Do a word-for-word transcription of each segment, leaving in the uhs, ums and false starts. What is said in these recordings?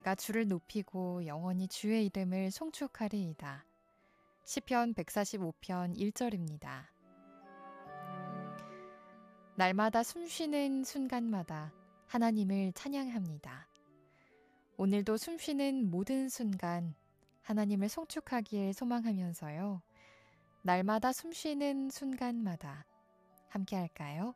가 주를 높이고 영원히 주의 이름을 송축하리이다. 시편 백사십오 편 일 절입니다. 날마다 숨쉬는 순간마다 하나님을 찬양합니다. 오늘도 숨쉬는 모든 순간 하나님을 송축하길 소망하면서요. 날마다 숨쉬는 순간마다 함께 할까요?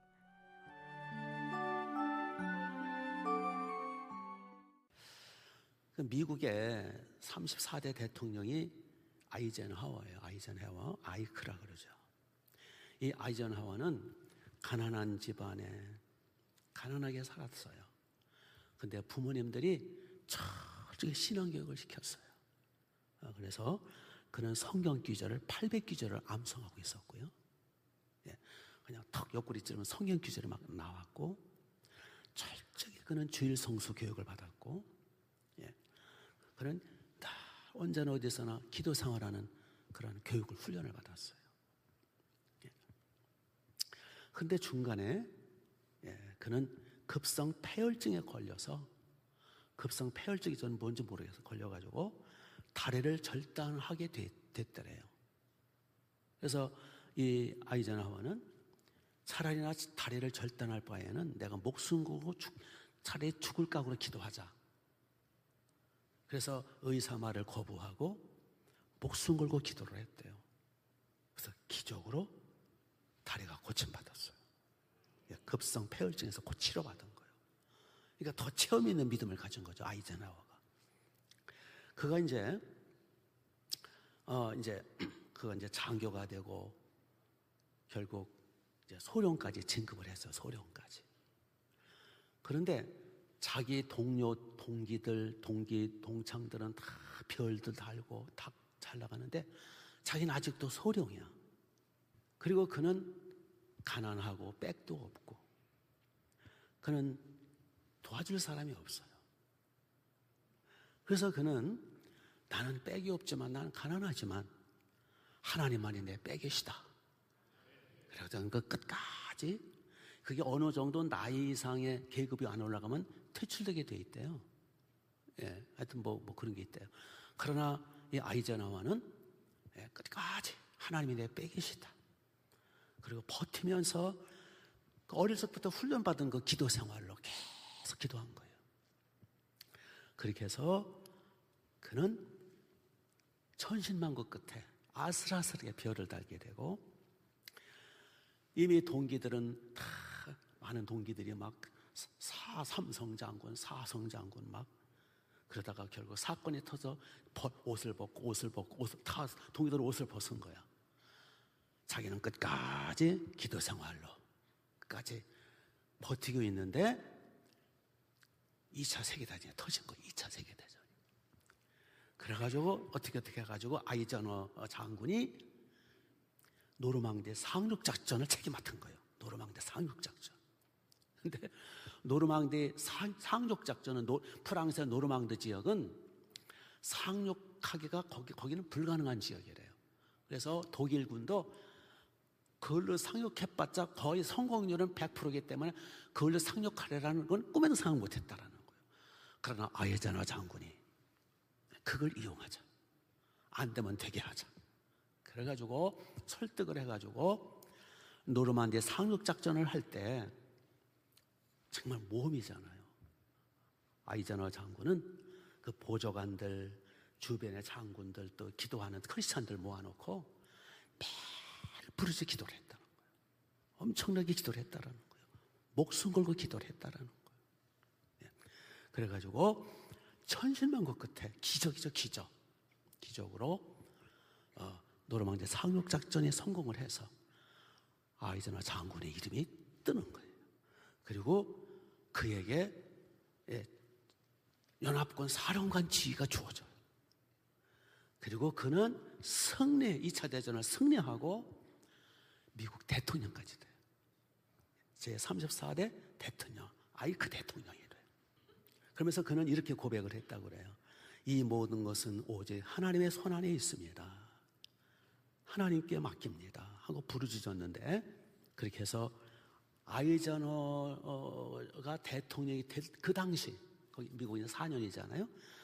미국의 삼십사 대 대통령이 아이젠하워예요. 아이젠하워, 아이크라 그러죠. 이 아이젠하워는 가난한 집안에 가난하게 살았어요. 근데 부모님들이 철저히 신앙교육을 시켰어요. 그래서 그는 성경 귀절을 팔백 귀절을 암송하고 있었고요. 예, 그냥 턱 옆구리 찌르면 성경 귀절이 막 나왔고, 철저히 그는 주일 성수 교육을 받았고, 예, 그는 다 언제나 어디서나 기도 생활하는 그런 교육을 훈련을 받았어요. 예. 근데 중간에 예, 그는 급성 폐혈증에 걸려서, 급성 폐혈증이 저는 뭔지 모르겠어서 걸려가지고 다리를 절단하게 됐더래요. 그래서 이 아이젠하워는 차라리 나 다리를 절단할 바에는 내가 목숨 걸고 차라리 죽을 각오로 기도하자. 그래서 의사 말을 거부하고 목숨 걸고 기도를 했대요. 그래서 기적으로 다리가 고침받았어요. 급성 폐혈증에서 곧 치료받은 거예요. 그러니까 더 체험 있는 믿음을 가진 거죠, 아이젠하워가. 그가 이제, 어, 이제, 그가 이제 장교가 되고, 결국 이제 소령까지 진급을 했어요, 소령까지. 그런데 자기 동료, 동기들, 동기, 동창들은 다 별들 달고 다 잘 나가는데 자기는 아직도 소령이야. 그리고 그는 가난하고 백도 없고, 그는 도와줄 사람이 없어요. 그래서 그는 나는 백이 없지만, 나는 가난하지만 하나님만이 내 백이시다. 그래서 그는 그 끝까지, 그게 어느 정도 나이 이상의 계급이 안 올라가면 퇴출되게 돼 있대요. 예, 하여튼 뭐, 뭐 그런 게 있대요. 그러나 이 아이젠하워는 예, 끝까지 하나님이 내 백이시다. 그리고 버티면서 어릴 적부터 훈련받은 그 기도 생활로 계속 기도한 거예요. 그렇게 해서 그는 천신만고 끝에 아슬아슬하게 별을 달게 되고, 이미 동기들은 다, 많은 동기들이 막 사삼성 장군, 사성 장군 막 그러다가 결국 사건이 터져 옷을 벗고 옷을 벗고 옷을 다 동기들 옷을 벗은 거야. 자기는 끝까지 기도 생활로 끝까지 버티고 있는데 이 차 세계대전이 터진 거예요. 이 차 세계대전이. 그래가지고 어떻게 어떻게 해가지고 아이젠하워 장군이 노르망디 상륙작전을 책임 맡은 거예요. 노르망디 상륙작전. 근데 노르망디 상륙작전은 노, 프랑스의 노르망디 지역은 상륙하기가 거기, 거기는 불가능한 지역이래요. 그래서 독일군도 그걸로 상륙해봤자 거의 성공률은 백 퍼센트이기 때문에 그걸로 상륙하려는 건 꿈에도 생각 못했다라는 거예요. 그러나 아이젠하워 장군이 그걸 이용하자. 안 되면 되게 하자. 그래가지고 설득을 해가지고 노르만디 상륙작전을 할 때 정말 모험이잖아요. 아이젠하워 장군은 그 보좌관들, 주변의 장군들, 또 기도하는 크리스찬들 모아놓고 매일 부르짖어 기도를 했다는 거예요. 엄청나게 기도를 했다는 거예요. 목숨 걸고 기도를 했다는 거예요. 예. 그래가지고 천신만고 끝에 기적이죠, 기적. 기적으로 어, 노르망디 상륙작전에 성공을 해서 아이젠하워 장군의 이름이 뜨는 거예요. 그리고 그에게 예, 연합군 사령관 지위가 주어져요. 그리고 그는 승리, 이 차 대전을 승리하고 미국 대통령까지 돼요. 제삼십사 대 대통령, 아이크 대통령이 돼요. 그러면서 그는 이렇게 고백을 했다고 그래요. 이 모든 것은 오직 하나님의 손 안에 있습니다. 하나님께 맡깁니다 하고 부르짖었는데, 그렇게 해서 아이젠하워가 대통령이 될 그 당시, 거기 미국에는 사 년이잖아요.